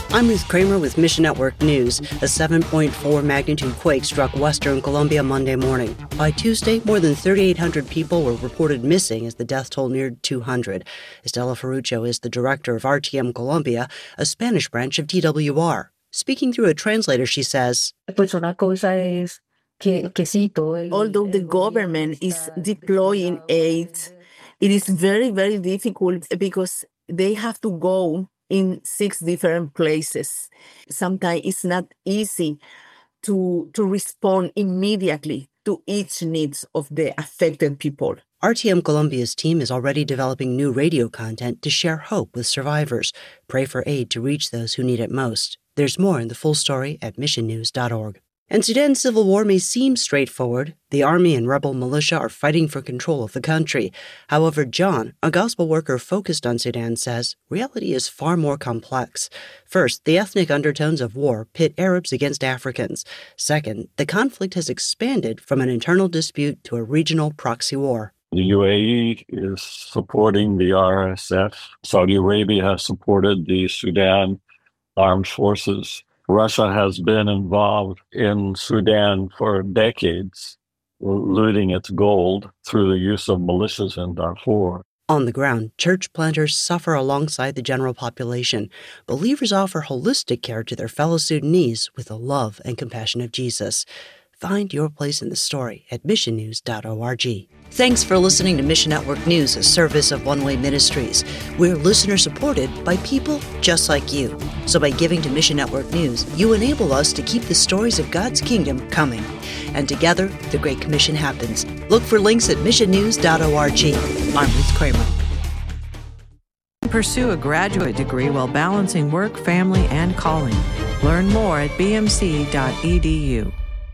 I'm Ruth Kramer with Mission Network News. A 7.4 magnitude quake struck western Colombia Monday morning. By Tuesday, more than 3,800 people were reported missing as the death toll neared 200. Estela Ferruccio is the director of RTM Colombia, a Spanish branch of TWR. Speaking through a translator, she says, Although the government is deploying aid, it is very, very difficult because they have to go in 6 different places. Sometimes it's not easy to respond immediately to each needs of the affected people. RTM Colombia's team is already developing new radio content to share hope with survivors. Pray for aid to reach those who need it most. There's more in the full story at missionnews.org. And Sudan's civil war may seem straightforward. The army and rebel militia are fighting for control of the country. However, John, a gospel worker focused on Sudan, says reality is far more complex. First, the ethnic undertones of war pit Arabs against Africans. Second, the conflict has expanded from an internal dispute to a regional proxy war. The UAE is supporting the RSF. Saudi Arabia has supported the Sudan Armed Forces. Russia has been involved in Sudan for decades, looting its gold through the use of militias in Darfur. On the ground, church planters suffer alongside the general population. Believers offer holistic care to their fellow Sudanese with the love and compassion of Jesus. Find your place in the story at missionnews.org. Thanks for listening to Mission Network News, a service of One Way Ministries. We're listener-supported by people just like you. So by giving to Mission Network News, you enable us to keep the stories of God's kingdom coming. And together, the Great Commission happens. Look for links at missionnews.org. I'm Ruth Kramer. Pursue a graduate degree while balancing work, family, and calling. Learn more at bmc.edu.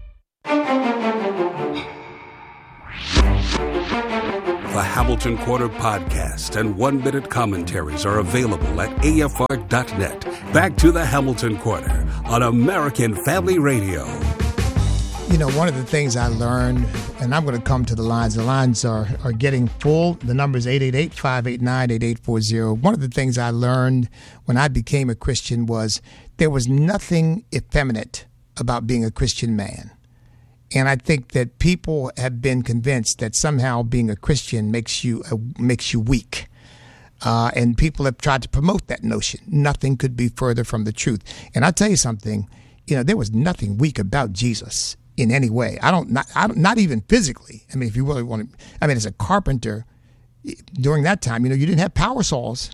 The Hamilton Quarter podcast and one-minute commentaries are available at afr.net. Back to the Hamilton Quarter on American Family Radio. You know, one of the things I learned, and I'm going to come to the lines are getting full. The number is 888-589-8840. One of the things I learned when I became a Christian was there was nothing effeminate about being a Christian man. And I think that people have been convinced that somehow being a Christian makes you weak. And people have tried to promote that notion. Nothing could be further from the truth. And I'll tell you something, you know, there was nothing weak about Jesus in any way. Not even physically. I mean, if you really want to, I mean, as a carpenter, during that time, you know, you didn't have power saws.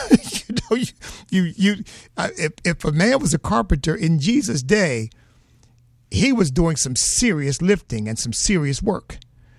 If a man was a carpenter in Jesus' day, he was doing some serious lifting and some serious work.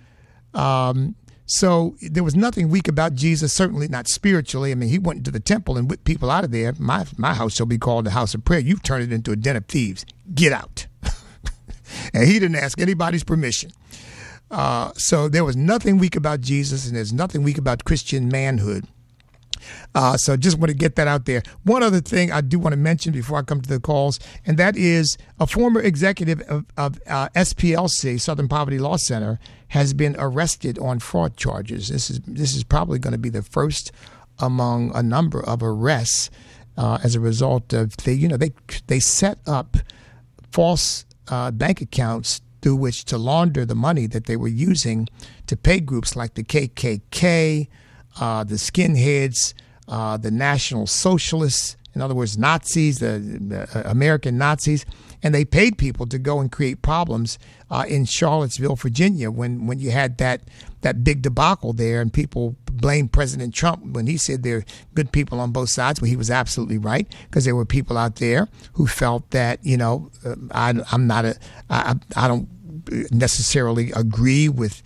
So there was nothing weak about Jesus, certainly not spiritually. I mean, he went into the temple and whipped people out of there. My house shall be called the house of prayer. You've turned it into a den of thieves. Get out. And he didn't ask anybody's permission. So there was nothing weak about Jesus, and there's nothing weak about Christian manhood. So just want to get that out there. One other thing I do want to mention before I come to the calls, and that is a former executive of SPLC, Southern Poverty Law Center, has been arrested on fraud charges. This is probably going to be the first among a number of arrests as a result of they set up false bank accounts through which to launder the money that they were using to pay groups like the KKK, the skinheads, the National Socialists, in other words, Nazis, the American Nazis, and they paid people to go and create problems in Charlottesville, Virginia, when you had that big debacle there, and people blamed President Trump when he said there are good people on both sides. Well, he was absolutely right, because there were people out there who felt that, you know, I don't necessarily agree with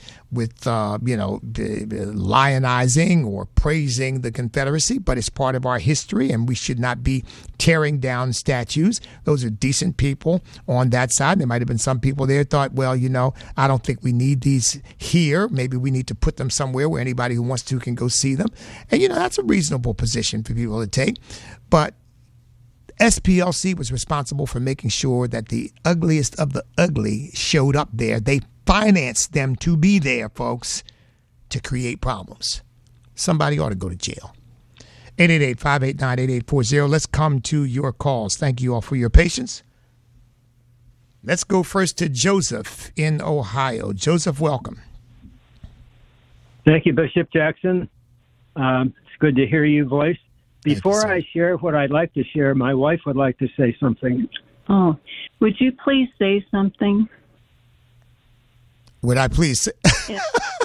lionizing or praising the Confederacy, but it's part of our history, and we should not be tearing down statues. Those are decent people on that side. There might have been some people there thought, well, you know, I don't think we need these here. Maybe we need to put them somewhere where anybody who wants to can go see them. And, you know, that's a reasonable position for people to take. But SPLC was responsible for making sure that the ugliest of the ugly showed up there. They financed them to be there, folks, to create problems. Somebody ought to go to jail. 888-589-8840. Let's come to your calls. Thank you all for your patience. Let's go first to Joseph in Ohio. Joseph, welcome. Thank you, Bishop Jackson. It's good to hear your voice. Before I share what I'd like to share, my wife would like to say something. Oh, would you please say something? Would I please say? Yeah.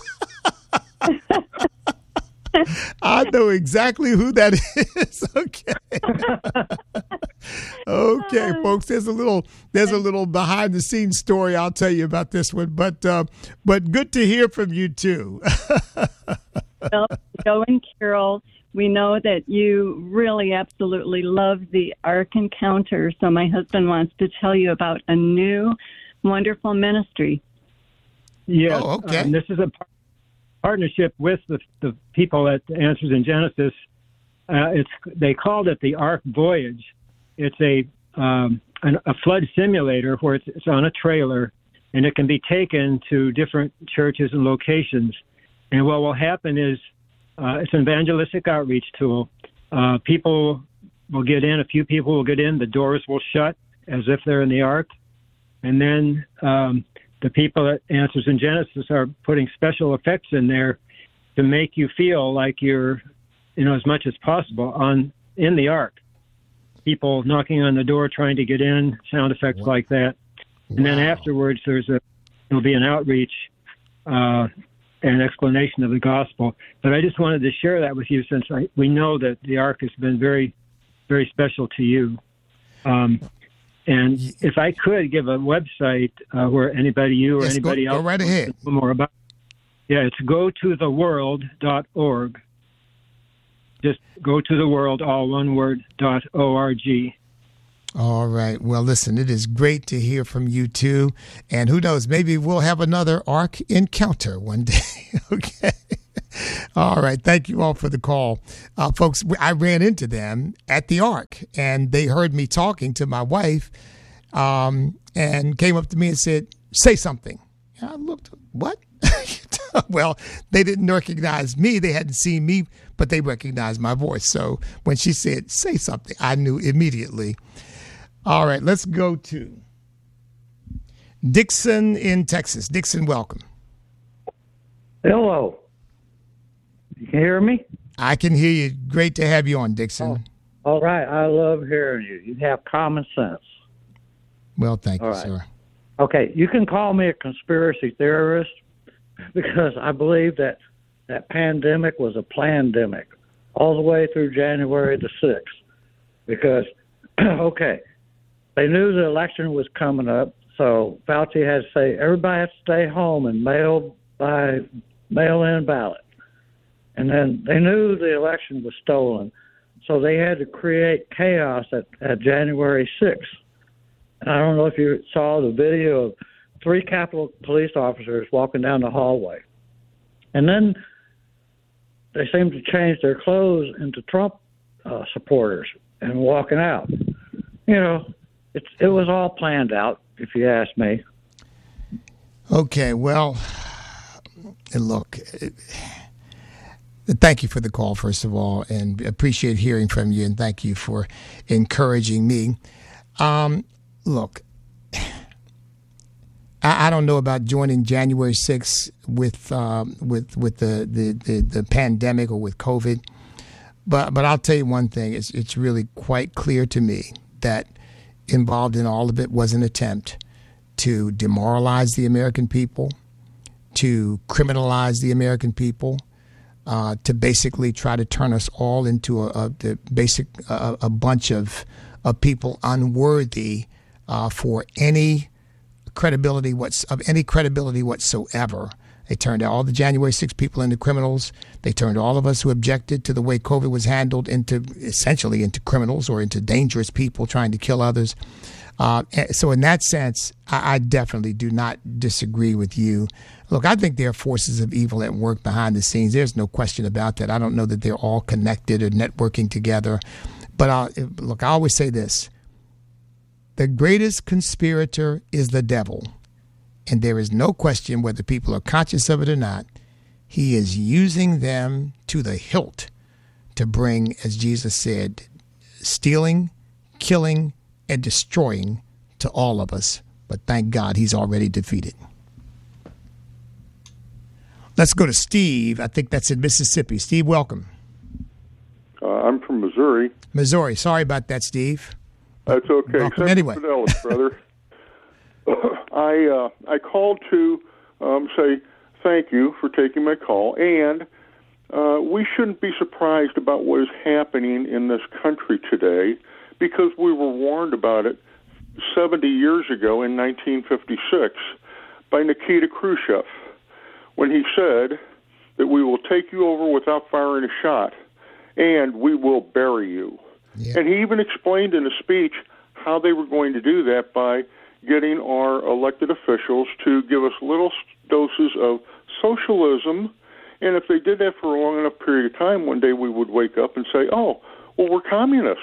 I know exactly who that is. Okay. Okay, folks. There's a little behind the scenes story I'll tell you about this one, but good to hear from you too. Well, Joe and Carol, we know that you really absolutely love the Ark Encounter, so my husband wants to tell you about a new, wonderful ministry. Yes. Oh, okay. This is a partnership with the people at Answers in Genesis. They called it the Ark Voyage. It's a flood simulator where it's on a trailer, and it can be taken to different churches and locations. And what will happen is it's an evangelistic outreach tool. People will get in. A few people will get in. The doors will shut as if they're in the Ark. And then the people at Answers in Genesis are putting special effects in there to make you feel like you're, as much as possible in the Ark. People knocking on the door, trying to get in, sound effects like that. And then afterwards, there'll be an outreach and explanation of the gospel. But I just wanted to share that with you since we know that the Ark has been very, very special to you. And if I could give a website where anybody else go right ahead. Know more about. Yeah, it's gototheworld.org. Just go to the world, all one word, .org. All right. Well, listen, it is great to hear from you too. And who knows, maybe we'll have another Ark encounter one day. Okay. All right. Thank you all for the call. Folks, I ran into them at the Ark, and they heard me talking to my wife and came up to me and said, say something. And I looked, what? Well, they didn't recognize me. They hadn't seen me, but they recognized my voice. So when she said, say something, I knew immediately. All right, let's go to Dixon in Texas. Dixon, welcome. Hello. You can hear me? I can hear you. Great to have you on, Dixon. Oh, all right. I love hearing you. You have common sense. Well, thank you, sir. Okay, you can call me a conspiracy theorist because I believe that pandemic was a plandemic all the way through January the 6th. Because, okay, they knew the election was coming up, so Fauci had to say everybody has to stay home and mail in ballot. And then they knew the election was stolen, so they had to create chaos at January 6th. And I don't know if you saw the video of 3 Capitol police officers walking down the hallway. And then they seemed to change their clothes into Trump supporters and walking out. It was all planned out, if you ask me. Okay, well, look, thank you for the call, first of all, and appreciate hearing from you, and thank you for encouraging me. Look, I don't know about joining January 6th with the pandemic or with COVID, but I'll tell you one thing: it's really quite clear to me that involved in all of it was an attempt to demoralize the American people, to criminalize the American people, to basically try to turn us all into a bunch of people unworthy for any credibility whatsoever. They turned all the January 6 people into criminals. They turned all of us who objected to the way COVID was handled essentially into criminals or into dangerous people trying to kill others. So in that sense, I definitely do not disagree with you. Look, I think there are forces of evil at work behind the scenes. There's no question about that. I don't know that they're all connected or networking together. But I always say this. The greatest conspirator is the devil. And there is no question whether people are conscious of it or not. He is using them to the hilt to bring, as Jesus said, stealing, killing, and destroying to all of us. But thank God he's already defeated. Let's go to Steve. I think that's in Mississippi. Steve, welcome. I'm from Missouri. Missouri. Sorry about that, Steve. That's okay. Welcome anyway. Fidelis, brother. I called to say thank you for taking my call, and we shouldn't be surprised about what is happening in this country today, because we were warned about it 70 years ago in 1956 by Nikita Khrushchev, when he said that we will take you over without firing a shot, and we will bury you. Yeah. And he even explained in a speech how they were going to do that by getting our elected officials to give us little doses of socialism, and if they did that for a long enough period of time, one day we would wake up and say, oh, well, we're communist.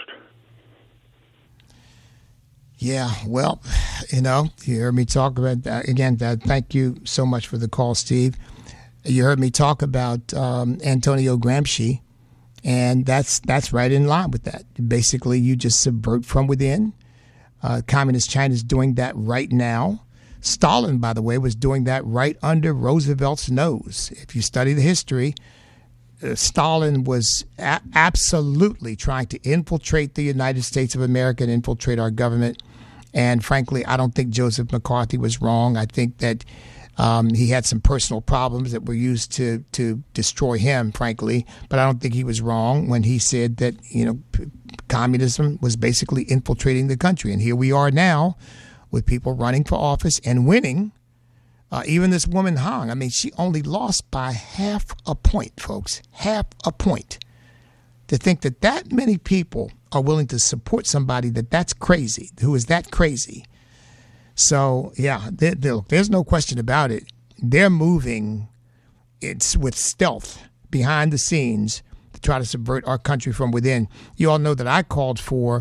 Yeah, well, you heard me talk about that. Again, thank you so much for the call, Steve. You heard me talk about Antonio Gramsci, and that's right in line with that. Basically, you just subvert from within. Communist China is doing that right now. Stalin, by the way, was doing that right under Roosevelt's nose. If you study the history, Stalin was absolutely trying to infiltrate the United States of America and infiltrate our government. And frankly, I don't think Joseph McCarthy was wrong. I think that he had some personal problems that were used to destroy him, frankly. But I don't think he was wrong when he said that, communism was basically infiltrating the country. And here we are now with people running for office and winning. Even this woman Hong, she only lost by half a point, folks, half a point. To think that many people are willing to support somebody that's crazy, who is that crazy. So, yeah, there's no question about it. They're moving with stealth behind the scenes to try to subvert our country from within. You all know that I called for